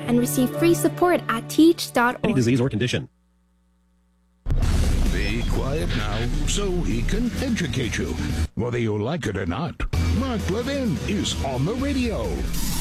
and receive free support at teach.org. Any disease or condition. Be quiet now so he can educate you. Whether you like it or not, Mark Levin is on the radio.